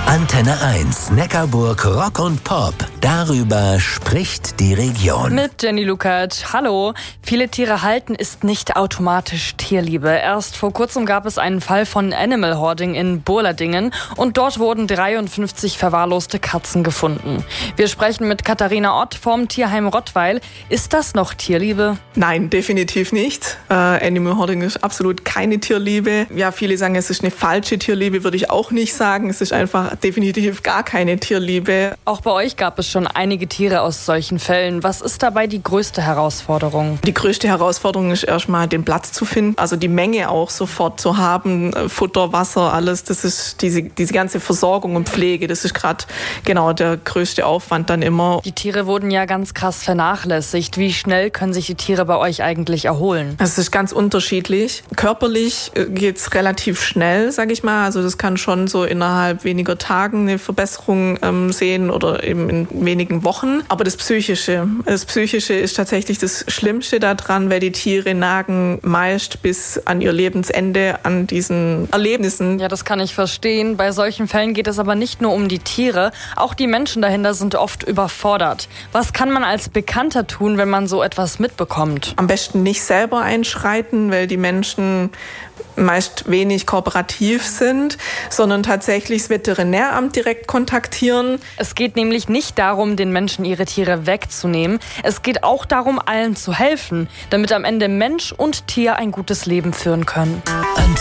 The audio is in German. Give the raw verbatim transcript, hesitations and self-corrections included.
Antenne eins, Neckarburg Rock und Pop. Darüber spricht die Region. Mit Jenny Luckert. Hallo. Viele Tiere halten ist nicht automatisch Tierliebe. Erst vor kurzem gab es einen Fall von Animal Hoarding in Burladingen und dort wurden dreiundfünfzig verwahrloste Katzen gefunden. Wir sprechen mit Katharina Ott vom Tierheim Rottweil. Ist das noch Tierliebe? Nein, definitiv nicht. Äh, Animal Hoarding ist absolut keine Tierliebe. Ja, viele sagen, es ist eine falsche Tierliebe, würde ich auch nicht sagen. Es ist einfach definitiv gar keine Tierliebe. Auch bei euch gab es schon einige Tiere aus solchen Fällen. Was ist dabei die größte Herausforderung? Die größte Herausforderung ist erstmal den Platz zu finden, also die Menge auch sofort zu haben, Futter, Wasser, alles. Das ist diese, diese ganze Versorgung und Pflege, das ist gerade genau der größte Aufwand dann immer. Die Tiere wurden ja ganz krass vernachlässigt. Wie schnell können sich die Tiere bei euch eigentlich erholen? Es ist ganz unterschiedlich. Körperlich geht es relativ schnell, sage ich mal. Also das kann schon so innerhalb weniger Tagen eine Verbesserung ähm, sehen oder eben in wenigen Wochen. Aber das Psychische, das Psychische ist tatsächlich das Schlimmste daran, weil die Tiere nagen meist bis an ihr Lebensende an diesen Erlebnissen. Ja, das kann ich verstehen. Bei solchen Fällen geht es aber nicht nur um die Tiere. Auch die Menschen dahinter sind oft überfordert. Was kann man als Bekannter tun, wenn man so etwas mitbekommt? Am besten nicht selber einschreiten, weil die Menschen meist wenig kooperativ sind, sondern tatsächlich das Veterinäramt direkt kontaktieren. Es geht nämlich nicht darum, den Menschen ihre Tiere wegzunehmen. Es geht auch darum, allen zu helfen, damit am Ende Mensch und Tier ein gutes Leben führen können.